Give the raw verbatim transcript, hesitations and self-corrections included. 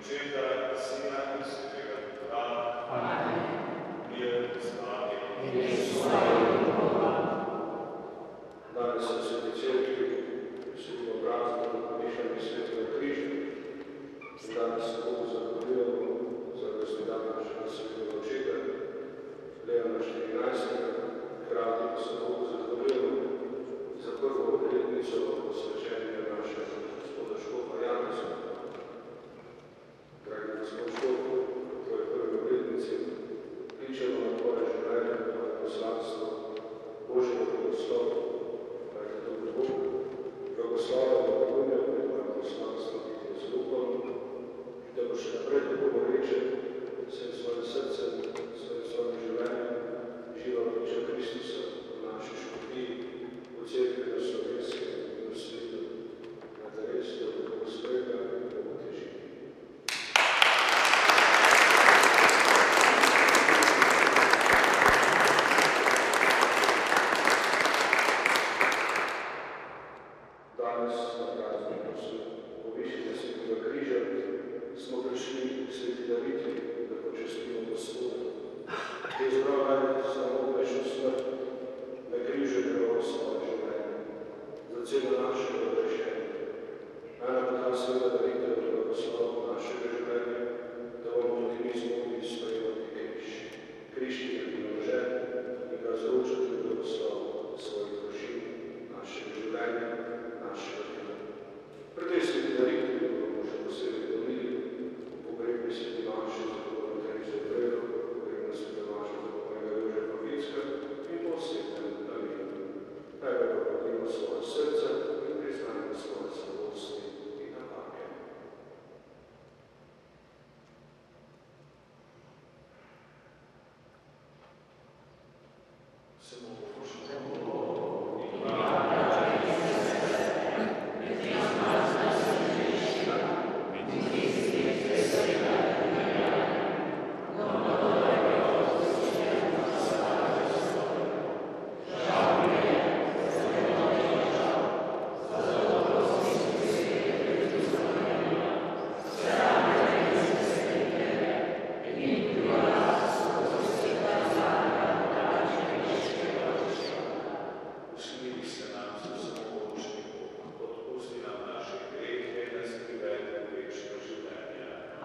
Danes v Sveti Cerkvi veselimo praznik mešanja Svetega križa in danes se Bogu zahvaljujemo za rojstni dan našega svetega očeta, Leona štirinajstega, hkrati pa se Bogu zahvaljujemo za prvo obletnico posvečenja našega gospoda škofa Janeza. Dragi gospod škof, v tvoji prvi obletnici kličemo na tvoje življenje, tvoje poslanstvo, Božjega blagoslova. Blagoslava in pogumja pri tvojem poslanstvu biti z upom, da bo še naprej tako boreče vsem svojim srcem, svojim svojim življenjem, živa priča Kristusa v naši škofiji, v cerkvi na Slovenskem in v svetu. Na te res, da bo tako spremlja in da bo teži. Danes na prazniku povišenja Svetega križa smo prišli k sveti daritvi, da počastimo Gospoda, ki je zbral najsamotnejšo smrt na križu daroval svoje življenje za celo našega odrešenja. Naj nam ta sveta